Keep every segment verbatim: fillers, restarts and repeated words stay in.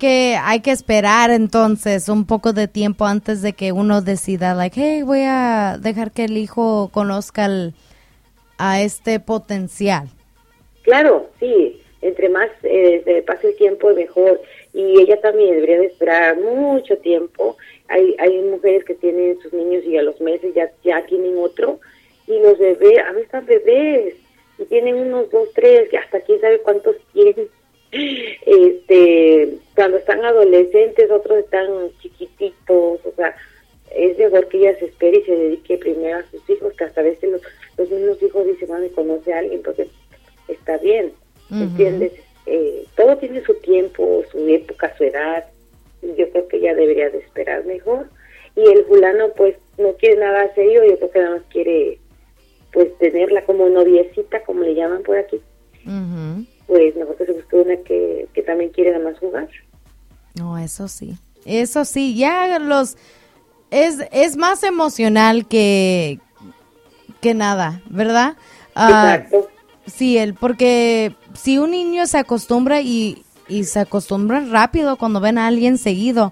que hay que esperar entonces un poco de tiempo antes de que uno decida, like, hey, voy a dejar que el hijo conozca el, a este potencial. Claro, sí, entre más eh, pase el tiempo mejor, y ella también debería de esperar mucho tiempo. Hay hay mujeres que tienen sus niños y a los meses ya ya tienen otro, y los bebés, a veces están bebés, y tienen unos dos, tres, y hasta quién sabe cuántos tienen. Este, cuando están adolescentes, otros están chiquititos, o sea, es mejor que ella se espere y se dedique primero a sus hijos, que hasta a veces los, los mismos hijos dicen, mami, conoce a alguien, entonces está bien, uh-huh. ¿Entiendes? Eh, todo tiene su tiempo, su época, su edad, y yo creo que ella debería de esperar mejor, y el fulano pues no quiere nada serio, yo creo que nada más quiere pues tenerla como noviecita, como le llaman por aquí. Uh-huh. Pues mejor que se busque una que, que también quiere nada más jugar. No, eso sí, eso sí, ya los, es, es más emocional que, que nada, ¿verdad? Exacto. Uh, sí, el, porque si un niño se acostumbra y, y se acostumbra rápido cuando ven a alguien seguido,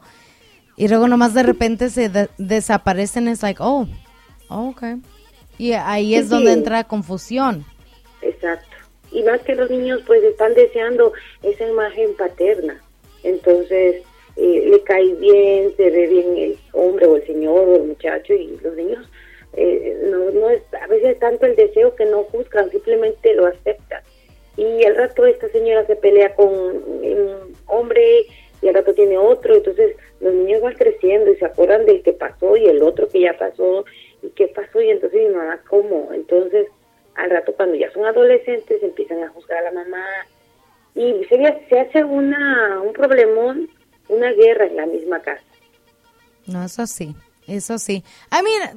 y luego nomás de repente se de, desaparecen, es like, oh, oh, okay. Y ahí es sí, donde sí. entra confusión. Exacto. Y más que los niños pues están deseando esa imagen paterna, entonces eh, le cae bien, se ve bien el hombre o el señor o el muchacho, y los niños eh, no no es a veces tanto el deseo que no juzgan, simplemente lo aceptan, y al rato esta señora se pelea con un hombre y al rato tiene otro, entonces los niños van creciendo y se acuerdan del que pasó y el otro que ya pasó y qué pasó, y entonces mi mamá cómo, entonces al rato cuando ya son adolescentes empiezan a juzgar a la mamá y se, se hace una un problemón, una guerra en la misma casa. No, eso sí, eso sí. I mean,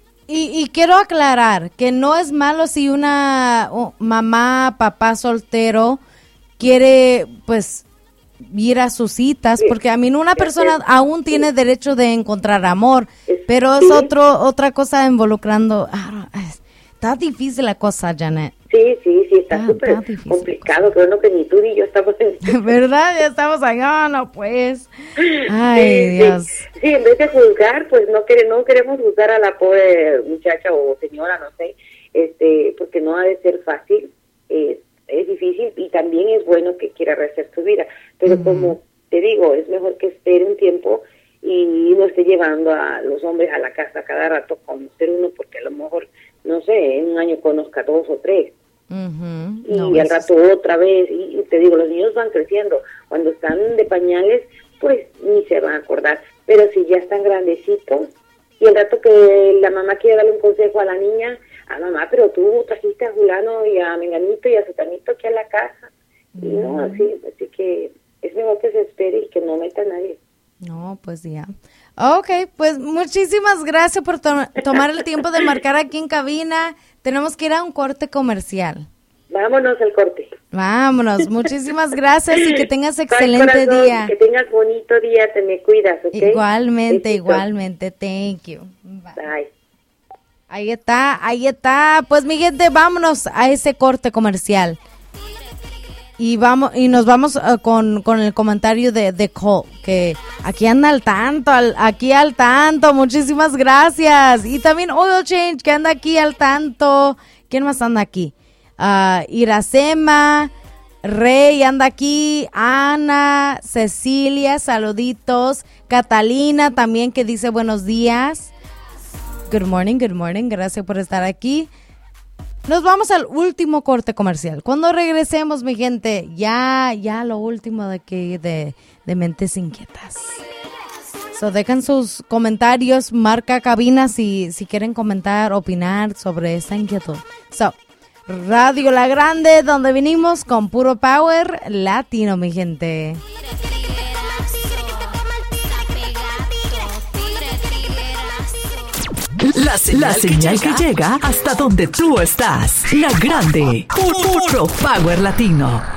y, y quiero aclarar que no es malo si una oh, mamá, papá soltero quiere pues ir a sus citas, sí, porque a mí una persona sí, aún tiene sí. derecho de encontrar amor, sí. pero es otro otra cosa involucrando. Está difícil la cosa, Janet. Sí, sí, sí, está súper ah, complicado, pero no que ni tú ni yo estamos en... ¿Verdad? Ya estamos ahí, oh, no, pues. Ay, sí, Dios. Sí. sí, en vez de juzgar, pues no, quere, no queremos juzgar a la pobre muchacha o señora, no sé, este, porque no ha de ser fácil, eh, es difícil y también es bueno que quiera rehacer su vida, pero uh-huh. como te digo, es mejor que espere un tiempo y no esté llevando a los hombres a la casa cada rato a conocer uno, porque a lo mejor, no sé, en un año conozca dos o tres. Uh-huh. Y no, al rato sí. otra vez, y, y te digo, los niños van creciendo, cuando están de pañales, pues ni se van a acordar, pero si ya están grandecitos, y al rato que la mamá quiere darle un consejo a la niña, a mamá, pero tú trajiste a fulano y a menganito y a sutanito aquí a la casa, uh-huh. y no, así, así que es mejor que se espere y que no meta a nadie. No, pues ya. Ok, pues muchísimas gracias por to- tomar el tiempo de marcar aquí en cabina. Tenemos que ir a un corte comercial. Vámonos al corte. Vámonos, muchísimas gracias y que tengas excelente corazón, día. Que tengas bonito día, te me cuidas, ¿ok? Igualmente, Besito. igualmente, thank you. Bye. Bye. Ahí está, ahí está. Pues mi gente, vámonos a ese corte comercial. Y vamos y nos vamos uh, con, con el comentario de, de Cole, que aquí anda al tanto, al, aquí al tanto, muchísimas gracias. Y también Oil Change, que anda aquí al tanto. ¿Quién más anda aquí? Uh, Iracema, Rey anda aquí, Ana, Cecilia, saluditos. Catalina también, que dice buenos días. Good morning, good morning, gracias por estar aquí. Nos vamos al último corte comercial. Cuando regresemos, mi gente, ya, ya lo último de que de, de Mentes Inquietas. So, dejan sus comentarios, marca cabina si, si quieren comentar, opinar sobre esta inquietud. So, Radio La Grande, donde vinimos con puro power latino, mi gente. La señal, la señal que, llega que llega hasta donde tú estás. La Grande, puro power latino.